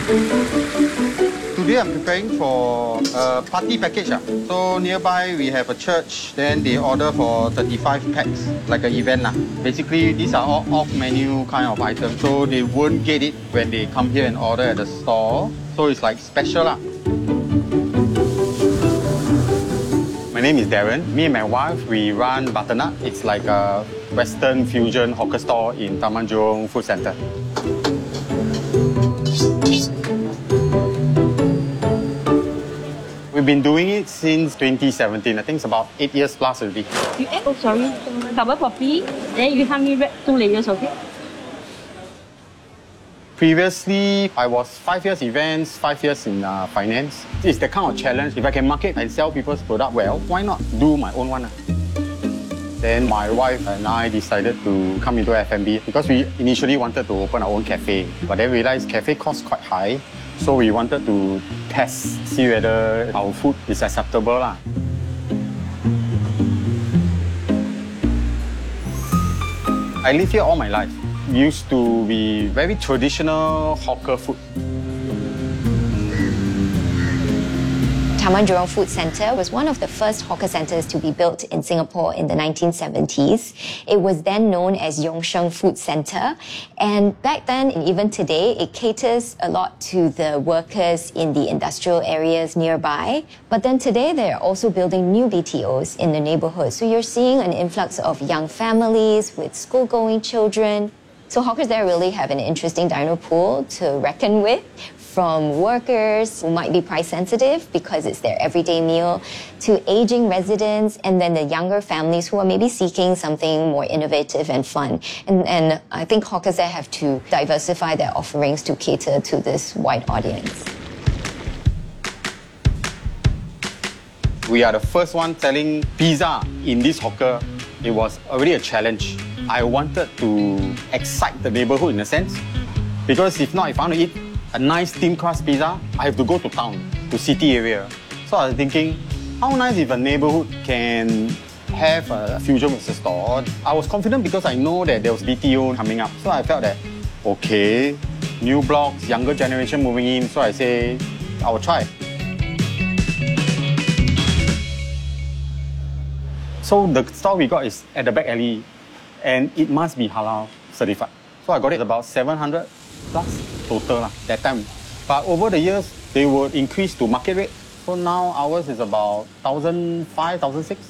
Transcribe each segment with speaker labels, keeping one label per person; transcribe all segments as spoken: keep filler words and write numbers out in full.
Speaker 1: Today I'm preparing for a party package. Ah. So nearby we have a church, then they order for thirty-five packs, like an event. Ah. Basically, these are all off-menu kind of items, so they won't get it when they come here and order at the store. So it's like special. Ah. My name is Darren. Me and my wife, we run Butternut. It's like a Western fusion hawker store in Taman Jurong Food Centre. We've been doing it since twenty seventeen. I think it's about eight years plus already.
Speaker 2: You add, oh sorry, cover coffee, then you help me wrap two layers, okay?
Speaker 1: Previously, I was five years events, five years in uh, finance. It's the kind of challenge. If I can market and sell people's product well, why not do my own one? Then my wife and I decided to come into F and B because we initially wanted to open our own cafe, but then realized cafe costs quite high. So we wanted to test, see whether our food is acceptable. lah. I live here all my life. Used to be very traditional hawker food.
Speaker 3: Taman Jurong Food Centre was one of the first hawker centres to be built in Singapore in the nineteen seventies. It was then known as Yong Sheng Food Centre, and back then and even today, it caters a lot to the workers in the industrial areas nearby. But then today, they're also building new B T Os in the neighbourhood. So you're seeing an influx of young families with school-going children. So hawkers there really have an interesting dino pool to reckon with, from workers who might be price sensitive because it's their everyday meal, to aging residents, and then the younger families who are maybe seeking something more innovative and fun. And, and I think hawkers there have to diversify their offerings to cater to this wide audience.
Speaker 1: We are the first one selling pizza in this hawker. It was already a challenge. I wanted to excite the neighborhood in a sense, because if not, if I want to eat a nice thin crust pizza, I have to go to town, to city area. So I was thinking, how nice if a neighborhood can have a fusion with the store. I was confident because I know that there was B T O coming up. So I felt that, okay, new blocks, younger generation moving in. So I say, I will try. So the store we got is at the back alley, and it must be halal certified. So I got it about seven hundred plus total lah, that time. But over the years, they would increase to market rate. So now ours is about one thousand five, one thousand six.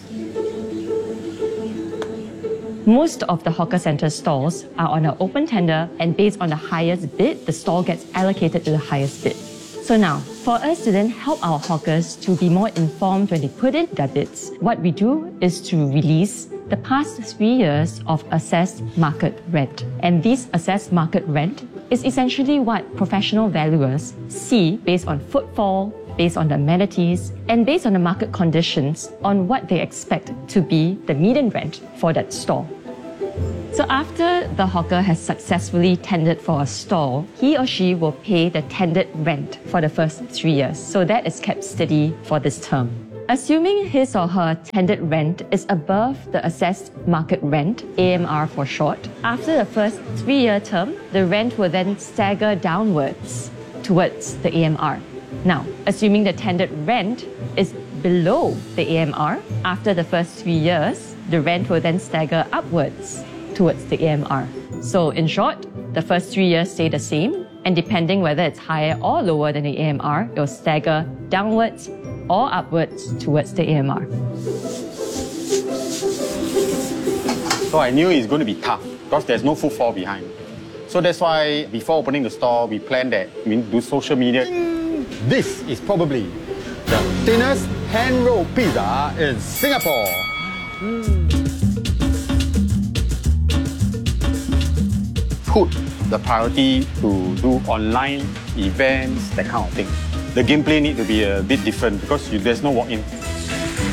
Speaker 2: Most of the hawker centre stalls are on an open tender, and based on the highest bid, the stall gets allocated to the highest bid. So now, for us to then help our hawkers to be more informed when they put in their bids, what we do is to release the past three years of assessed market rent. And this assessed market rent is essentially what professional valuers see based on footfall, based on the amenities, and based on the market conditions on what they expect to be the median rent for that store. So after the hawker has successfully tendered for a stall, he or she will pay the tendered rent for the first three years. So that is kept steady for this term. Assuming his or her tendered rent is above the assessed market rent, A M R for short, after the first three-year term, the rent will then stagger downwards towards the A M R. Now, assuming the tendered rent is below the A M R, after the first three years, the rent will then stagger upwards towards the A M R. So in short, the first three years stay the same, and depending whether it's higher or lower than the A M R, it will stagger downwards or upwards towards the A M R.
Speaker 1: So I knew it's going to be tough because there's no footfall behind. So that's why before opening the store, we planned that we do social media. This is probably the thinnest hand-rolled pizza in Singapore. Mm. Put the priority to do online events, that kind of thing. The gameplay need to be a bit different because you, there's no walk-in.